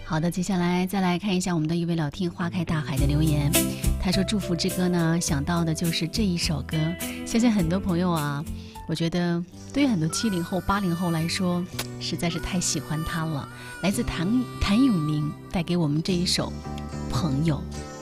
好的，接下来再来看一下我们的一位老听花开大海的留言。他说祝福之歌呢，想到的就是这一首歌。相信很多朋友啊，我觉得对于很多70后80后来说实在是太喜欢他了。来自谭咏麟带给我们这一首朋友。